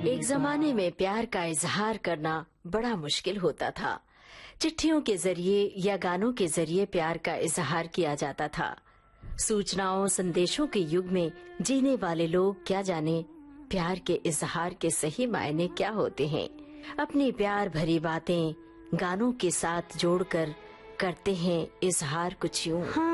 एक जमाने में प्यार का इजहार करना बड़ा मुश्किल होता था। चिट्ठियों के जरिए या गानों के जरिए प्यार का इजहार किया जाता था। सूचनाओं संदेशों के युग में जीने वाले लोग क्या जाने प्यार के इजहार के सही मायने क्या होते हैं। अपनी प्यार भरी बातें गानों के साथ जोड़कर करते हैं इजहार कुछ यूं।